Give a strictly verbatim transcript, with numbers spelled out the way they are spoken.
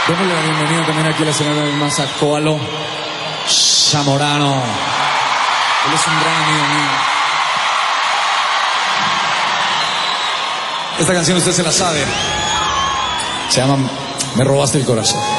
Démosle la bienvenida también aquí a la escenario del más a Koalo Zamorano. Él es un gran amigo mío. Esta canción usted se la sabe. Se llama Me robaste el corazón.